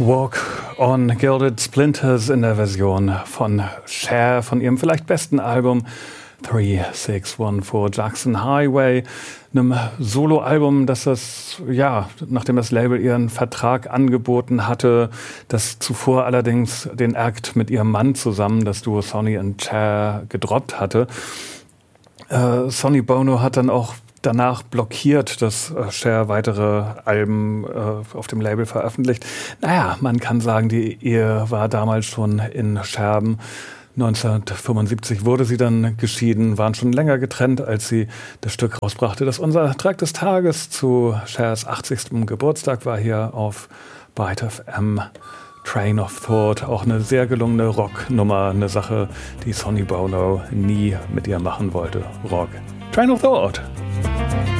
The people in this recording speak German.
Walk on Gilded Splinters in der Version von Cher von ihrem vielleicht besten Album 3614 Jackson Highway, einem Soloalbum, nachdem das Label ihren Vertrag angeboten hatte, das zuvor allerdings den Act mit ihrem Mann zusammen, das Duo Sonny und Cher, gedroppt hatte. Sonny Bono hat dann auch danach blockiert, dass Cher weitere Alben auf dem Label veröffentlicht. Naja, man kann sagen, die Ehe war damals schon in Scherben. 1975 wurde sie dann geschieden, waren schon länger getrennt, als sie das Stück rausbrachte. Das unser Track des Tages zu Chers 80. Geburtstag war hier auf Byte FM. Train of Thought, auch eine sehr gelungene Rocknummer, eine Sache, die Sonny Bono nie mit ihr machen wollte. Rock. Train of Thought.